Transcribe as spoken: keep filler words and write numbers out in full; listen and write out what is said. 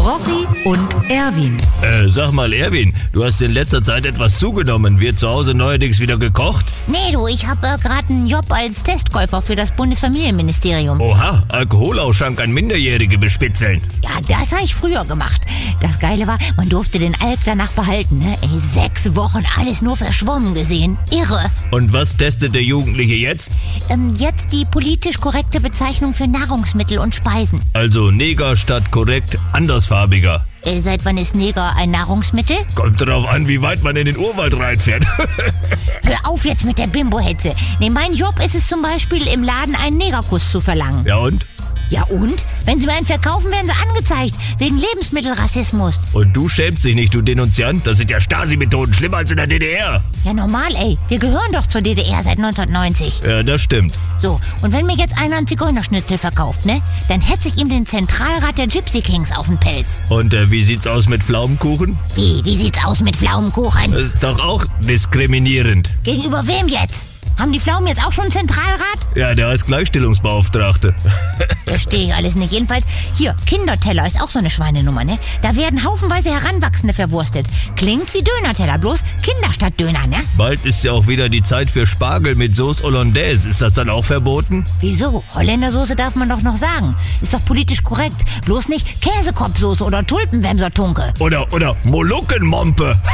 Rochi und Erwin. Äh, sag mal, Erwin, du hast in letzter Zeit etwas zugenommen. Wird zu Hause neuerdings wieder gekocht? Nee, du, ich habe äh, gerade einen Job als Testkäufer für das Bundesfamilienministerium. Oha, Alkoholausschank an Minderjährige bespitzeln. Ja, das habe ich früher gemacht. Das Geile war, man durfte den Alk danach behalten. Ne? Ey, sechs Wochen alles nur verschwommen gesehen. Irre. Und was testet der Jugendliche jetzt? Ähm, jetzt die politisch korrekte Bezeichnung für Nahrungsmittel und Speisen. Also Neger statt korrekt andersfarbiger. Äh, seit wann ist Neger ein Nahrungsmittel? Kommt darauf an, wie weit man in den Urwald reinfährt. Hör auf jetzt mit der Bimbo-Hetze. Nee, mein Job ist es zum Beispiel, im Laden einen Negerkuss zu verlangen. Ja und? Ja und? Wenn sie mir einen verkaufen, werden sie angezeigt. Wegen Lebensmittelrassismus. Und du schämst dich nicht, du Denunziant? Das sind ja Stasi-Methoden, schlimmer als in der D D R. Ja normal, ey. Wir gehören doch zur D D R seit neunzehnhundertneunzig. Ja, das stimmt. So, und wenn mir jetzt einer einen Zigeunerschnitzel verkauft, ne? Dann hetze ich ihm den Zentralrat der Gypsy Kings auf den Pelz. Und äh, wie sieht's aus mit Pflaumenkuchen? Wie? Wie sieht's aus mit Pflaumenkuchen? Das ist doch auch diskriminierend. Gegenüber wem jetzt? Haben die Pflaumen jetzt auch schon einen Zentralrat? Ja, der heißt Gleichstellungsbeauftragte. Verstehe ich alles nicht. Jedenfalls, hier, Kinderteller ist auch so eine Schweinenummer, ne? Da werden haufenweise Heranwachsende verwurstet. Klingt wie Dönerteller, bloß Kinder statt Döner, ne? Bald ist ja auch wieder die Zeit für Spargel mit Sauce Hollandaise. Ist das dann auch verboten? Wieso? Holländersoße darf man doch noch sagen. Ist doch politisch korrekt. Bloß nicht Käsekopfsoße oder Tulpenwemsertunke. Oder, oder Moluckenmompe.